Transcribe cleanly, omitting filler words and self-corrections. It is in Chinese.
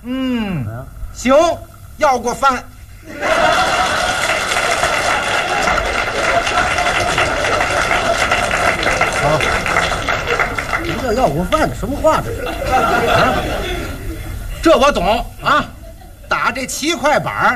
行，要过饭。 好，什么叫要过饭？什么话这是？ 这我懂啊，打这7块板